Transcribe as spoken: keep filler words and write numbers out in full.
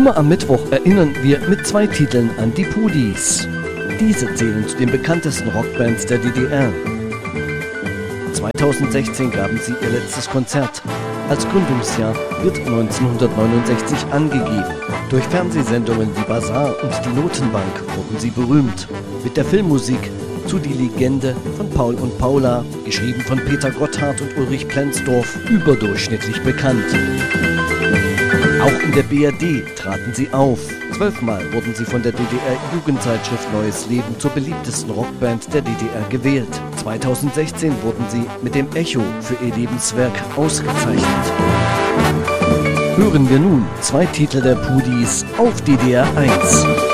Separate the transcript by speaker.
Speaker 1: Immer am Mittwoch erinnern wir mit zwei Titeln an die Pudis. Diese zählen zu den bekanntesten Rockbands der D D R. zweitausendsechzehn gaben sie ihr letztes Konzert. Als Gründungsjahr wird neunzehnhundertneunundsechzig angegeben. Durch Fernsehsendungen wie Basar und die Notenbank wurden sie berühmt. Mit der Filmmusik zu Die Legende von Paul und Paula, geschrieben von Peter Gotthard und Ulrich Plenzdorf, überdurchschnittlich bekannt. Auch in der B R D traten sie auf. Zwölfmal wurden sie von der D D R-Jugendzeitschrift Neues Leben zur beliebtesten Rockband der D D R gewählt. zweitausendsechzehn wurden sie mit dem Echo für ihr Lebenswerk ausgezeichnet. Hören wir nun zwei Titel der Pudis auf D D R eins.